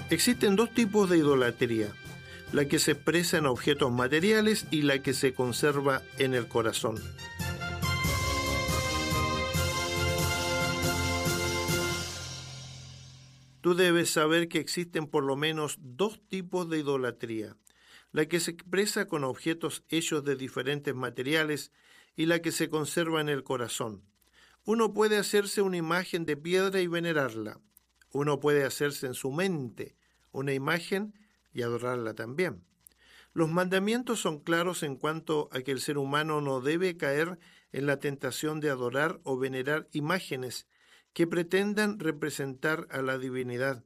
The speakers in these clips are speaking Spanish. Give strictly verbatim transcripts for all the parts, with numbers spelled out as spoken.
Existen dos tipos de idolatría: la que se expresa en objetos materiales y la que se conserva en el corazón. Tú debes saber que existen por lo menos dos tipos de idolatría: la que se expresa con objetos hechos de diferentes materiales y la que se conserva en el corazón. Uno puede hacerse una imagen de piedra y venerarla. Uno puede hacerse en su mente una imagen y adorarla también. Los mandamientos son claros en cuanto a que el ser humano no debe caer en la tentación de adorar o venerar imágenes que pretendan representar a la divinidad.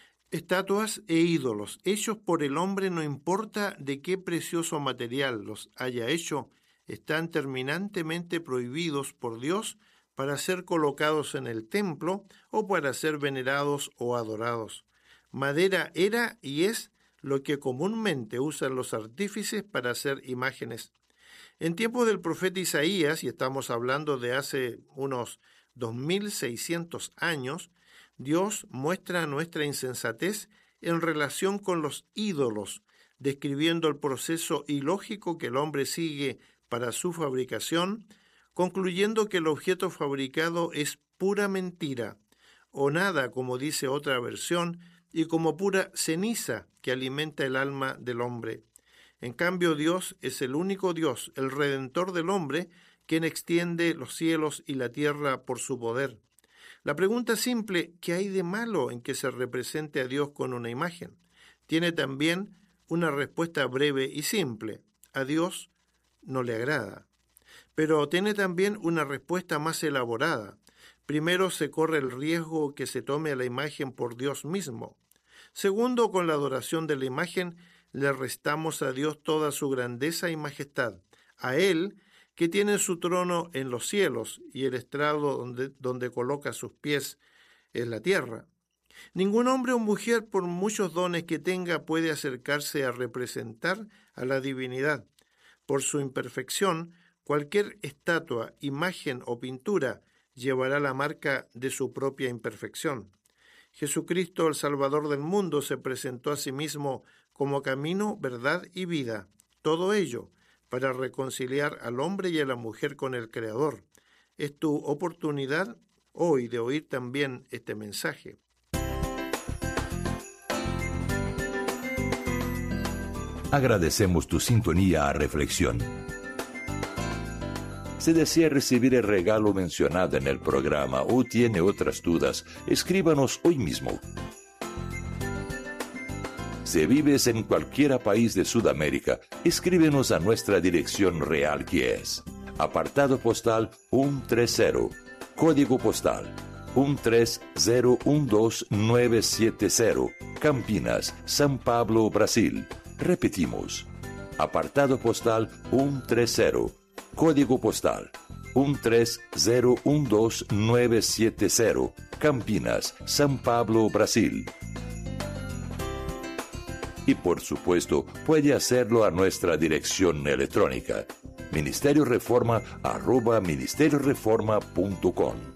Estatuas e ídolos hechos por el hombre, no importa de qué precioso material los haya hecho, están terminantemente prohibidos por Dios para ser colocados en el templo o para ser venerados o adorados. Madera era y es lo que comúnmente usan los artífices para hacer imágenes. En tiempos del profeta Isaías, y estamos hablando de hace unos dos mil seiscientos años, Dios muestra nuestra insensatez en relación con los ídolos, describiendo el proceso ilógico que el hombre sigue para su fabricación, concluyendo que el objeto fabricado es pura mentira, o nada, como dice otra versión, y como pura ceniza que alimenta el alma del hombre. En cambio, Dios es el único Dios, el Redentor del hombre, quien extiende los cielos y la tierra por su poder. La pregunta simple: ¿qué hay de malo en que se represente a Dios con una imagen?, tiene también una respuesta breve y simple: a Dios no le agrada. Pero tiene también una respuesta más elaborada. Primero, se corre el riesgo que se tome a la imagen por Dios mismo. Segundo, con la adoración de la imagen le restamos a Dios toda su grandeza y majestad, a Él que tiene su trono en los cielos y el estrado donde, donde coloca sus pies en la tierra. Ningún hombre o mujer, por muchos dones que tenga, puede acercarse a representar a la divinidad. Por su imperfección, cualquier estatua, imagen o pintura llevará la marca de su propia imperfección. Jesucristo, el Salvador del mundo, se presentó a sí mismo como camino, verdad y vida. Todo ello para reconciliar al hombre y a la mujer con el Creador. Es tu oportunidad hoy de oír también este mensaje. Agradecemos tu sintonía a Reflexión. Si desea recibir el regalo mencionado en el programa o tiene otras dudas, escríbanos hoy mismo. Si vives en cualquier país de Sudamérica, escríbenos a nuestra dirección real, que es apartado postal ciento treinta, código postal uno tres cero uno dos nueve siete cero, Campinas, São Paulo, Brasil. Repetimos, apartado postal ciento treinta, código postal uno tres cero uno dos nueve siete cero, Campinas, São Paulo, Brasil. Y por supuesto, puede hacerlo a nuestra dirección electrónica, ministerio reforma arroba ministerio reforma punto com.